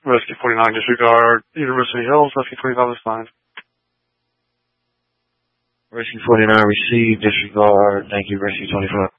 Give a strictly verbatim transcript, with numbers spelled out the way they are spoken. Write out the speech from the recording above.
Rescue forty-nine, disregard. University Hills, Rescue forty-five is fine. Rescue forty-nine received, disregard. Thank you, Rescue twenty-five.